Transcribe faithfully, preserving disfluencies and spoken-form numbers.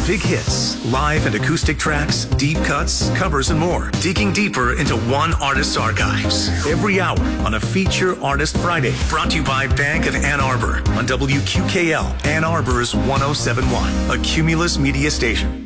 Big hits, live and acoustic tracks, deep cuts, covers, and more. Digging deeper into one artist's archives. Every hour on a Feature Artist Friday. Brought to you by Bank of Ann Arbor on W Q K L, Ann Arbor's one oh seven point one, a Cumulus Media station.